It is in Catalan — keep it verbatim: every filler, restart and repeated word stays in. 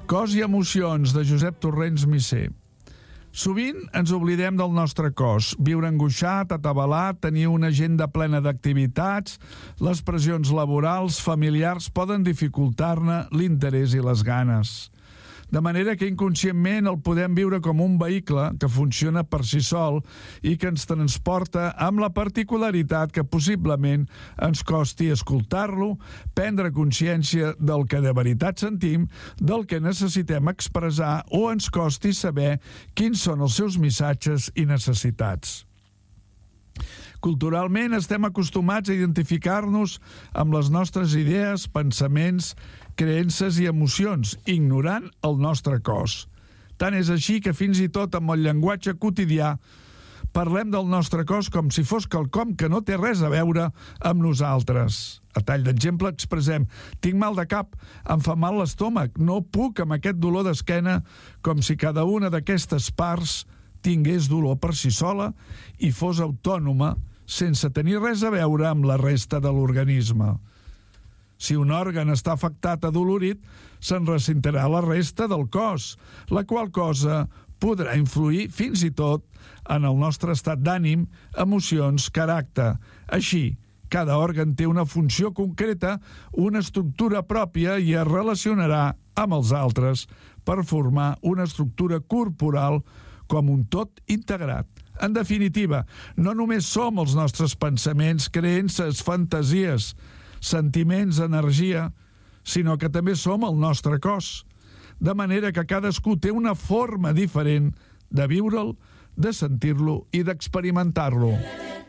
Cos i emocions, de Josep Torrents Misser. Sovint ens oblidem del nostre cos. Viure angoixat, atabalat, tenir una agenda plena d'activitats, les pressions laborals, familiars poden dificultar-ne l'interès i les ganes. De manera que inconscientment el podem viure com un vehicle que funciona per si sol i que ens transporta amb la particularitat que possiblement ens costi escoltar-lo, prendre consciència del que de veritat sentim, del que necessitem expressar o ens costi saber quins són els seus missatges i necessitats. Culturalment estem acostumats a identificar-nos amb les nostres idees, pensaments, creences i emocions, ignorant el nostre cos. Tant és així que fins i tot amb el llenguatge quotidià parlem del nostre cos com si fos quelcom que no té res a veure amb nosaltres. A tall d'exemple expressem: tinc mal de cap, em fa mal l'estómac, no puc amb aquest dolor d'esquena, com si cada una d'aquestes parts tingués dolor per si sola i fos autònoma, sense tenir res a veure amb la resta de l'organisme. Si un òrgan està afectat, adolorit, se'n ressentirà la resta del cos, la qual cosa podrà influir fins i tot en el nostre estat d'ànim, emocions, caràcter. Així, cada òrgan té una funció concreta, una estructura pròpia i es relacionarà amb els altres per formar una estructura corporal com un tot integrat. En definitiva, no només som els nostres pensaments, creences, fantasies, sentiments, energia, sinó que també som el nostre cos. De manera que cadascú té una forma diferent de viure'l, de sentir-lo i d'experimentar-lo.